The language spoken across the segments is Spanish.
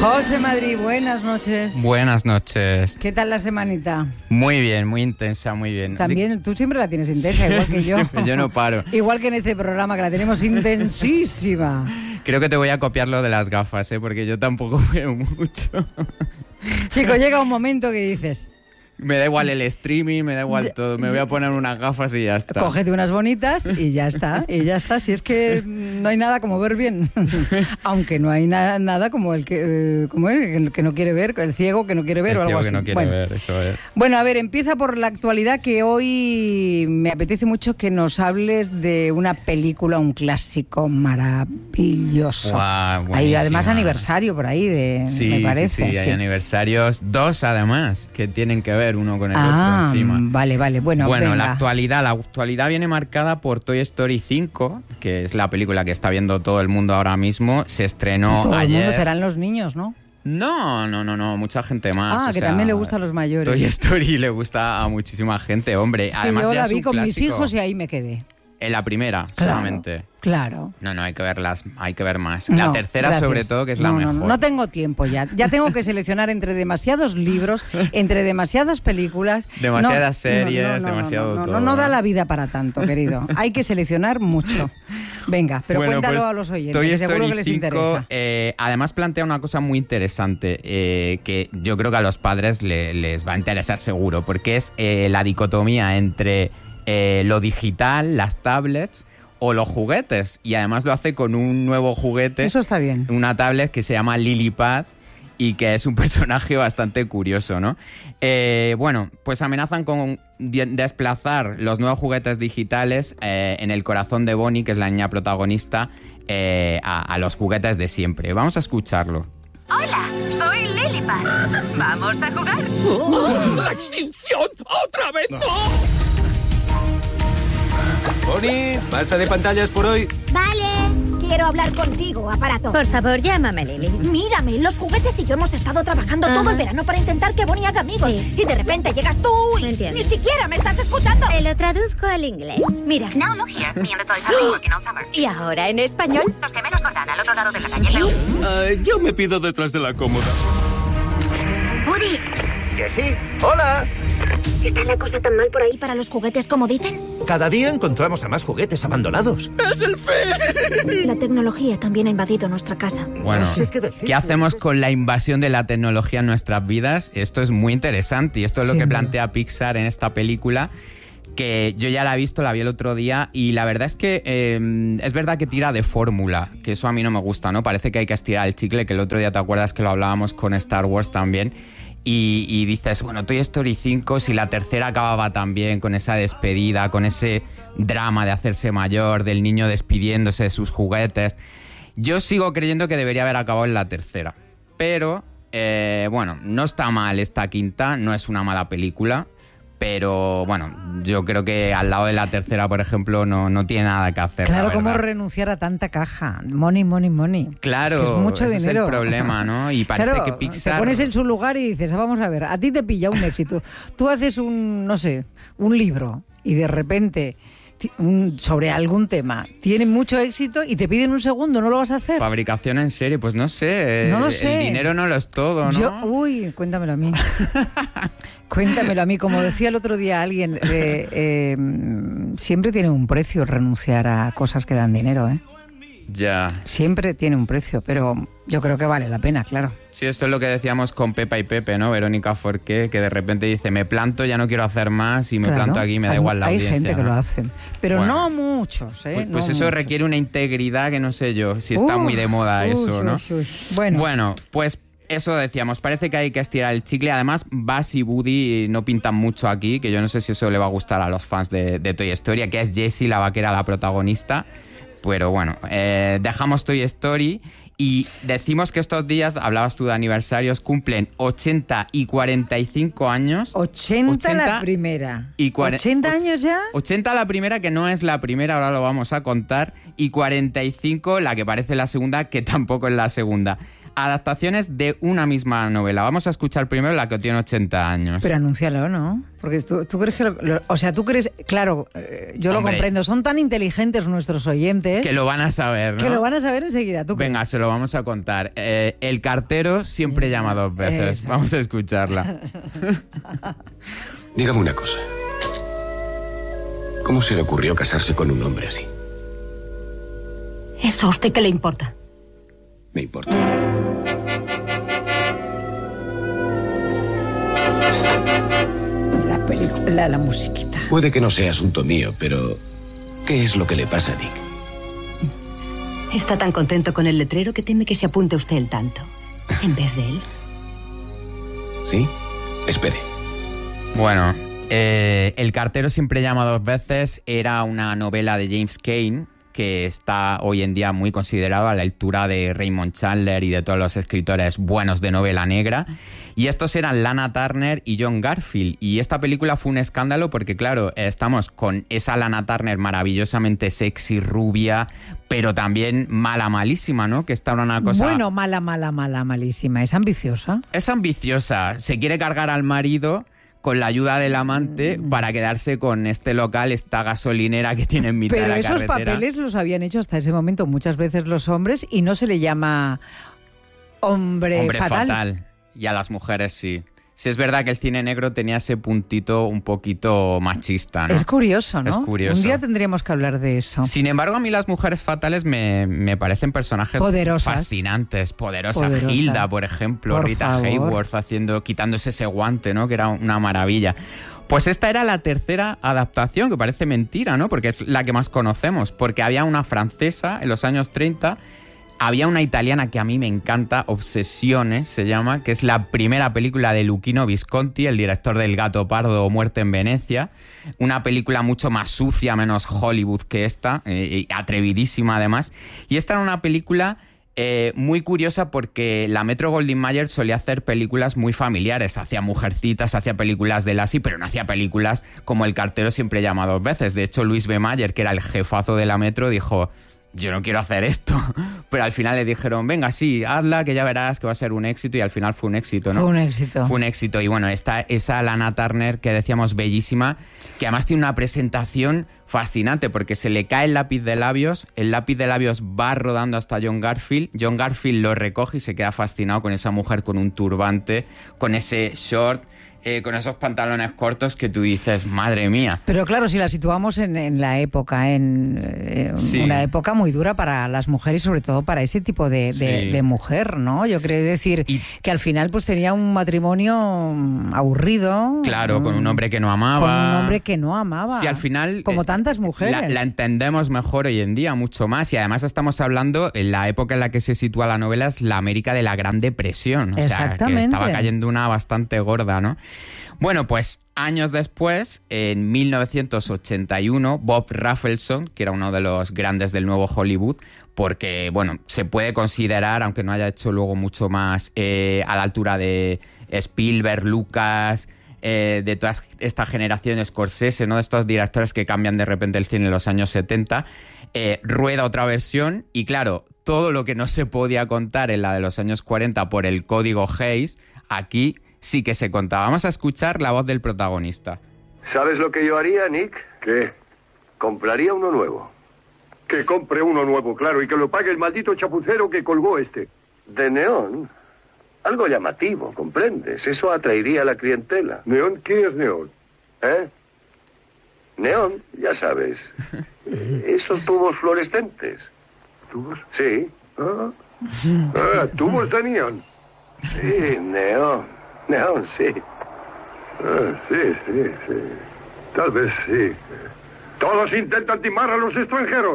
José Madrid, buenas noches. Buenas noches. ¿Qué tal la semanita? Muy bien, muy intensa, muy bien. También, tú siempre la tienes intensa, igual que yo. Yo no paro. Igual que en este programa, que la tenemos intensísima. Creo que te voy a copiar lo de las gafas, porque yo tampoco veo mucho. Chico, llega un momento que dices... Me da igual el streaming, me da igual todo. Me voy a poner unas gafas y ya está. Cógete unas bonitas y ya está. Y ya está. Si es que no hay nada como ver bien. Aunque no hay nada como el que no quiere ver, el ciego que no quiere ver o algo así. El ciego que no quiere ver, eso es. Bueno, a ver, empieza por la actualidad, que hoy me apetece mucho que nos hables de una película, un clásico maravilloso. Wow, hay además aniversario por ahí, me parece. Sí, hay aniversarios, 2 además, que tienen que ver uno con el otro encima. Vale. Bueno, venga. La actualidad viene marcada por Toy Story 5, que es la película que está viendo todo el mundo ahora mismo. Se estrenó todo ayer. El mundo serán los niños, ¿no? No, mucha gente más. Que también le gusta a los mayores. Toy Story le gusta a muchísima gente, hombre. Es además, yo ya la es vi un con clásico. mis hijos y ahí me quedé. En la primera, claro, solamente. Claro. No, hay que verlas, hay que ver más. No, la tercera, gracias. Sobre todo, que es la mejor. No tengo tiempo ya. Ya tengo que seleccionar entre demasiados libros, entre demasiadas películas. Demasiadas series, demasiado todo. No da la vida para tanto, querido. Hay que seleccionar mucho. Venga, pero cuéntalo a los oyentes, Toy que Story seguro que les 5, interesa. Además plantea una cosa muy interesante, que yo creo que a los padres les va a interesar seguro, porque es la dicotomía entre lo digital, las tablets o los juguetes, y además lo hace con un nuevo juguete. Eso está bien. Una tablet que se llama Lilipad y que es un personaje bastante curioso, ¿no? Pues amenazan con desplazar los nuevos juguetes digitales en el corazón de Bonnie, que es la niña protagonista, a los juguetes de siempre. Vamos a escucharlo. Hola, soy Lilipad. ¿Vamos a jugar? ¡La extinción! ¡Otra vez no! Bonnie, basta de pantallas por hoy. Vale. Quiero hablar contigo, aparato. Por favor, llámame Lily. Mírame, los juguetes y yo hemos estado trabajando todo el verano para intentar que Bonnie haga amigos. Sí. Y de repente llegas tú y Entiendo. ni siquiera me estás escuchando. Te lo traduzco al inglés. Mira. Now look here, me and the toys have been working all summer. ¿Y ahora en español? Los gemelos Jordán al otro lado de la calle. Yo me pido detrás de la cómoda. Woody, ¿Que sí? ¡Hola! ¿está la cosa tan mal por ahí para los juguetes como dicen? Cada día encontramos a más juguetes abandonados. ¡Es el fin! La tecnología también ha invadido nuestra casa. Bueno, No sé qué decir. ¿qué hacemos con la invasión de la tecnología en nuestras vidas? Esto es muy interesante y esto es lo que plantea Pixar en esta película, que yo ya la he visto, la vi el otro día, y la verdad es que es verdad que tira de fórmula, que eso a mí no me gusta, ¿no? Parece que hay que estirar el chicle, que el otro día te acuerdas que lo hablábamos con Star Wars también. Y dices, bueno, Toy Story 5, si la tercera acababa tan bien, con esa despedida, con ese drama de hacerse mayor, del niño despidiéndose de sus juguetes, yo sigo creyendo que debería haber acabado en la tercera. Pero, no está mal esta quinta, no es una mala película, pero, yo creo que al lado de la tercera, por ejemplo, no tiene nada que hacer. Claro, la ¿cómo verdad. renunciar a tanta caja? Money. Claro, es que es mucho ese dinero. es el problema, ¿no? Y parece claro, que Pixar... te pones en su lugar y dices, vamos a ver, a ti te pilla un éxito. Tú haces un libro y de repente... sobre algún tema tiene mucho éxito y te piden un segundo, ¿no lo vas a hacer? Fabricación en serie, pues no sé. No lo sé. El dinero no lo es todo, ¿no? Cuéntamelo a mí. Cuéntamelo a mí. Como decía el otro día alguien, siempre tiene un precio renunciar a cosas que dan dinero, ¿eh? Ya. Siempre tiene un precio, pero yo creo que vale la pena, claro. Sí, esto es lo que decíamos con Pepa y Pepe, ¿no? Verónica Forqué, que de repente dice, me planto, ya no quiero hacer más y me planto aquí, me da igual la audiencia. Hay gente que ¿no? lo hacen, pero Bueno. no muchos, ¿eh? Pues no eso muchos. requiere una integridad que no sé yo, si está muy de moda eso, ¿no? Bueno, pues eso decíamos, parece que hay que estirar el chicle. Además, Buzz y Woody no pintan mucho aquí, que yo no sé si eso le va a gustar a los fans de Toy Story, que es Jessie, la vaquera, la protagonista. Pero bueno, dejamos Toy Story y decimos que estos días, hablabas tú de aniversarios, cumplen 80 y 45 años. 80 la primera. Y ¿80 años ya? 80 la primera, que no es la primera, ahora lo vamos a contar, y 45 la que parece la segunda, que tampoco es la segunda. adaptaciones de una misma novela. Vamos a escuchar primero la que tiene 80 años. Pero anúncialo, ¿no? Porque tú crees que... tú crees... Claro, yo lo comprendo. Son tan inteligentes nuestros oyentes... Que lo van a saber, ¿no? Que lo van a saber enseguida. ¿Tú Venga, se lo vamos a contar. El cartero siempre llama 2 veces. Eso. Vamos a escucharla. Dígame una cosa. ¿Cómo se le ocurrió casarse con un hombre así? ¿Eso a usted qué le importa? Me importa. La musiquita. Puede que no sea asunto mío, pero ¿qué es lo que le pasa a Nick? Está tan contento con el letrero que teme que se apunte usted el tanto, en vez de él. ¿Sí? Espere. Bueno, El cartero siempre llama 2 veces era una novela de James Cain que está hoy en día muy considerado a la altura de Raymond Chandler y de todos los escritores buenos de novela negra. Y estos eran Lana Turner y John Garfield. Y esta película fue un escándalo porque, claro, estamos con esa Lana Turner maravillosamente sexy, rubia, pero también mala, malísima, ¿no? Que está una cosa... Bueno, malísima. ¿Es ambiciosa? Es ambiciosa. Se quiere cargar al marido con la ayuda del amante para quedarse con este local, esta gasolinera que tiene en mitad de la carretera. Pero esos papeles los habían hecho hasta ese momento muchas veces los hombres y no se le llama hombre fatal. Y a las mujeres sí. Sí, es verdad que el cine negro tenía ese puntito un poquito machista, ¿no? Es curioso, ¿no? Es curioso. Un día tendríamos que hablar de eso. Sin embargo, a mí las mujeres fatales me parecen personajes fascinantes, poderosas. Hilda, por ejemplo, por Rita favor. Hayworth quitándose ese guante, ¿no? Que era una maravilla. Pues esta era la tercera adaptación, que parece mentira, ¿no? Porque es la que más conocemos. Porque había una francesa en los años 30... Había una italiana que a mí me encanta, Obsessione se llama, que es la primera película de Luchino Visconti, el director del Gato Pardo o Muerte en Venecia. Una película mucho más sucia, menos Hollywood que esta, atrevidísima además. Y esta era una película muy curiosa porque la Metro-Goldwyn-Mayer solía hacer películas muy familiares. Hacía Mujercitas, hacía películas de Lassie, pero no hacía películas como El cartero siempre llama 2 veces. De hecho, Louis B. Mayer, que era el jefazo de la Metro, dijo... Yo no quiero hacer esto, pero al final le dijeron, venga, sí, hazla, que ya verás que va a ser un éxito, y al final fue un éxito, ¿no? Fue un éxito. Fue un éxito, y bueno, esa Lana Turner que decíamos bellísima, que además tiene una presentación fascinante, porque se le cae el lápiz de labios va rodando hasta John Garfield lo recoge y se queda fascinado con esa mujer con un turbante, con ese short... con esos pantalones cortos que tú dices, madre mía. Pero claro, si la situamos en la época, Sí. una época muy dura para las mujeres, sobre todo para ese tipo de mujer, ¿no? Yo creo decir que al final pues tenía un matrimonio aburrido. Claro, con un hombre que no amaba. Con un hombre que no amaba. Sí, al final... Como tantas mujeres. La entendemos mejor hoy en día, mucho más. Y además estamos hablando, en la época en la que se sitúa la novela, es la América de la Gran Depresión. O sea, que estaba cayendo una bastante gorda, ¿no? Bueno, pues años después, en 1981, Bob Rafelson, que era uno de los grandes del nuevo Hollywood, porque, bueno, se puede considerar, aunque no haya hecho luego mucho más, a la altura de Spielberg, Lucas, de toda esta generación, Scorsese, ¿no? De estos directores que cambian de repente el cine en los años 70, rueda otra versión y, claro, todo lo que no se podía contar en la de los años 40 por el código Hays, aquí sí que se contaba. Vamos a escuchar la voz del protagonista. ¿Sabes lo que yo haría, Nick? ¿Qué? Compraría uno nuevo. Que compre uno nuevo, claro, y que lo pague el maldito chapucero que colgó este. ¿De neón? Algo llamativo, ¿comprendes? Eso atraería a la clientela. ¿Neón? ¿Qué es neón? ¿Eh? Neón, ya sabes. Esos tubos fluorescentes. ¿Tubos? Sí. Tubos de neón. Sí, neón. Neón, sí. Sí. Tal vez sí. Todos intentan timar a los extranjeros.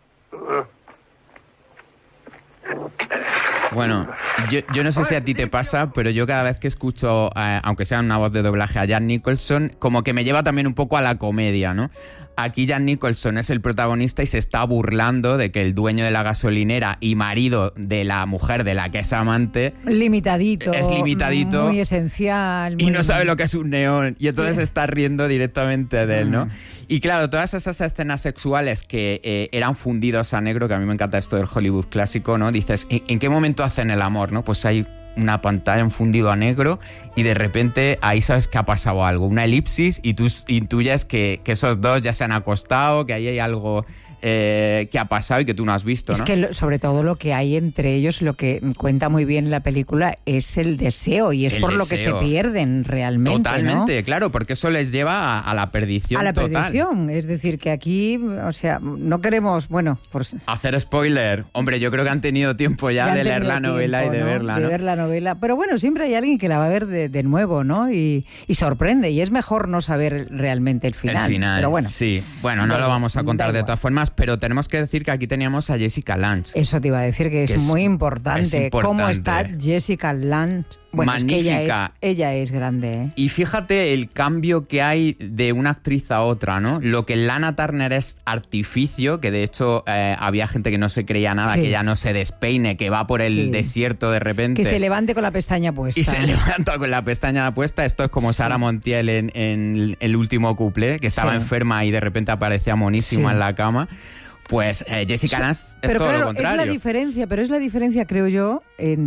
Bueno, yo no sé si a ti te pasa, pero yo cada vez que escucho, aunque sea una voz de doblaje, a Jack Nicholson, como que me lleva también un poco a la comedia, ¿no? Aquí Jack Nicholson es el protagonista y se está burlando de que el dueño de la gasolinera y marido de la mujer de la que es amante... Limitadito. Es limitadito. Muy esencial. Y no sabe lo que es un neón. Y entonces se está riendo directamente de él, ¿no? Y claro, todas esas escenas sexuales que eran fundidos a negro, que a mí me encanta esto del Hollywood clásico, ¿no? Dices, ¿en qué momento hacen el amor? humor, ¿no? Pues hay una pantalla, un fundido a negro, y de repente ahí sabes que ha pasado algo, una elipsis, y tú intuyes que esos dos ya se han acostado, que ahí hay algo que ha pasado y que tú no has visto, ¿no? Es que sobre todo lo que hay entre ellos, lo que cuenta muy bien la película, es el deseo, y es por lo que se pierden realmente. Totalmente, ¿no? claro, porque eso les lleva a la perdición total. A la perdición, es decir, que aquí, o sea, no queremos, bueno... Hacer spoiler. Hombre, yo creo que han tenido tiempo ya de leer la novela y de verla, ¿no? De ver la novela. Pero bueno, siempre hay alguien que la va a ver de nuevo, ¿no? Y sorprende, y es mejor no saber realmente el final. El final, pero bueno. Sí. Bueno, no lo vamos a contar de todas formas, pero tenemos que decir que aquí teníamos a Jessica Lange. Eso te iba a decir, que es muy importante. Es importante. ¿Cómo está Jessica Lange? Bueno, magnífica. Es que ella es grande, ¿eh? Y fíjate el cambio que hay de una actriz a otra, ¿no? Lo que Lana Turner es artificio, que de hecho había gente que no se creía nada, que ya no se despeine, que va por el desierto de repente. Que se levante con la pestaña puesta. Y se levanta con la pestaña puesta. Esto es como Sara Montiel en el último cuplé, que estaba enferma y de repente aparecía monísima en la cama. Pues Jessica Lange es todo lo contrario. Es la diferencia, creo yo.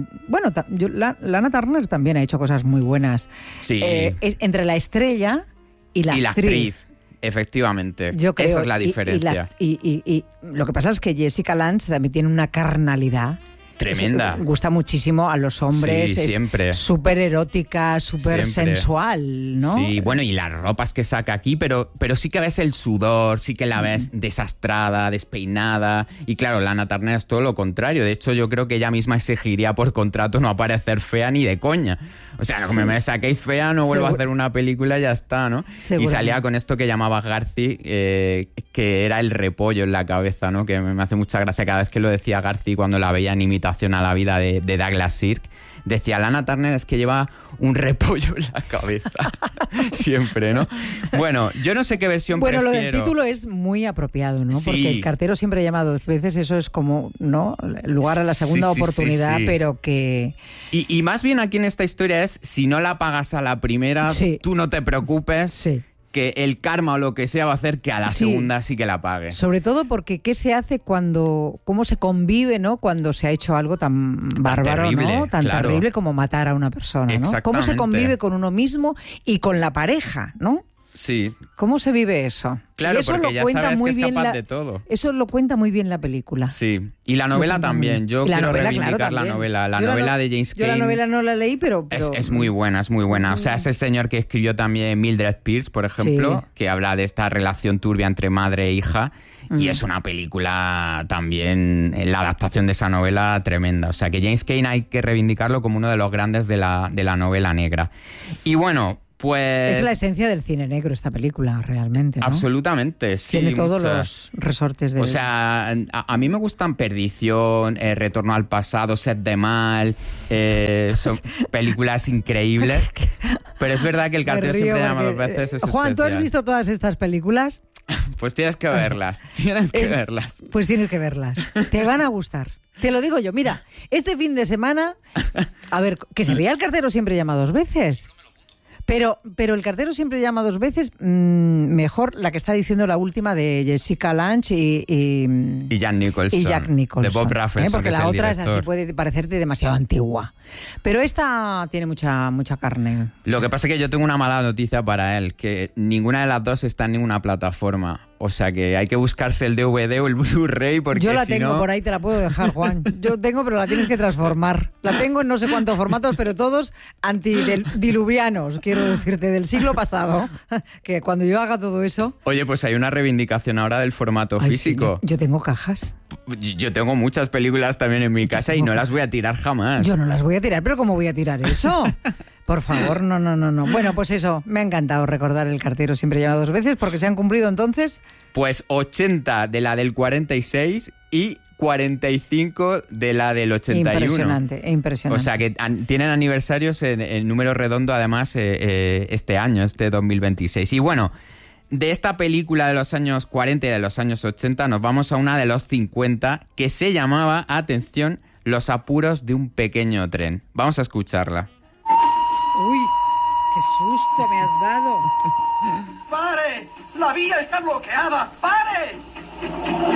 Lana Turner también ha hecho cosas muy buenas. Sí. Es entre la estrella y la actriz. Efectivamente. Yo creo, esa es la diferencia. Y lo que pasa es que Jessica Lange también tiene una carnalidad tremenda. Gusta muchísimo a los hombres. Sí, siempre. Súper erótica, súper sensual, ¿no? Sí, bueno, y las ropas que saca aquí, pero sí que ves el sudor, sí que la ves desastrada, despeinada. Y claro, Lana Turner es todo lo contrario. De hecho, yo creo que ella misma exigiría por contrato no aparecer fea ni de coña. O sea, como me saquéis fea, no vuelvo a hacer una película y ya está, ¿no? Y salía con esto que llamaba Garci, que era el repollo en la cabeza, ¿no? Que me hace mucha gracia cada vez que lo decía Garci cuando la veía en imitación a la vida de Douglas Sirk. Decía, Lana Turner es que lleva un repollo en la cabeza. Siempre, ¿no? Bueno, yo no sé qué versión prefiero. Bueno, lo del título es muy apropiado, ¿no? Sí. Porque el cartero siempre llama 2 veces, eso es como, ¿no? Lugar a la segunda oportunidad, pero que... Y más bien aquí en esta historia es, si no la pagas a la primera, tú no te preocupes, que el karma o lo que sea va a hacer que a la segunda sí que la pague. Sobre todo porque ¿qué se hace cómo se convive, ¿no? Cuando se ha hecho algo tan bárbaro, terrible, ¿no? Tan terrible como matar a una persona, ¿no? ¿Cómo se convive con uno mismo y con la pareja, ¿no? Sí. ¿Cómo se vive eso? Claro, porque ya sabes que es capaz de todo. Eso lo cuenta muy bien la película. Sí. Y la novela también. Yo quiero reivindicar la novela. La novela de James Cain. Yo la novela no la leí, pero... Es muy buena, es muy buena. O sea, es el señor que escribió también Mildred Pierce, por ejemplo, que habla de esta relación turbia entre madre e hija. Y es una película también, la adaptación de esa novela, tremenda. O sea, que James Cain hay que reivindicarlo como uno de los grandes de la novela negra. Y bueno... Pues... Es la esencia del cine negro esta película, realmente, ¿no? Absolutamente, sí. Tiene todos los resortes de... O sea, a mí me gustan Perdición, Retorno al pasado, Set de Mal, son películas increíbles, pero es verdad que El cartero siempre llama 2 veces, es Juan, especial. ¿tú has visto todas estas películas? Pues tienes que verlas, verlas. Pues tienes que verlas, te van a gustar. Te lo digo yo, mira, este fin de semana, a ver, que se vea El cartero siempre llama 2 veces... Pero El cartero siempre llama 2 veces, mejor la que está diciendo la última de Jessica Lange y Jack Nicholson. Y Jack Nicholson. De Bob Rafelson, porque que la es el otra director. es así, puede parecerte demasiado antigua. Pero esta tiene mucha carne. Lo que pasa es que yo tengo una mala noticia para él, que ninguna de las dos está en ninguna plataforma. O sea que hay que buscarse el DVD o el Blu-ray porque yo la si tengo no... por ahí, te la puedo dejar, Juan. Yo tengo, pero la tienes que transformar. La tengo en no sé cuántos formatos, pero todos antidiluvianos, quiero decirte, del siglo pasado. Que cuando yo haga todo eso... Oye, pues hay una reivindicación ahora del formato físico. Sí, yo tengo cajas. Yo tengo muchas películas también en mi casa y no las voy a tirar jamás. Yo no las voy a tirar, pero ¿cómo voy a tirar eso? Por favor, no. Bueno, pues eso, me ha encantado recordar El cartero siempre llama 2 veces, porque se han cumplido entonces... Pues 80 de la del 46 y 45 de la del 81. Impresionante. O sea que tienen aniversarios en número redondo además este año, este 2026. Y bueno, de esta película de los años 40 y de los años 80 nos vamos a una de los 50 que se llamaba, atención, Los apuros de un pequeño tren. Vamos a escucharla. ¡Uy! ¡Qué susto me has dado! ¡Pare! ¡La vía está bloqueada! ¡Pare!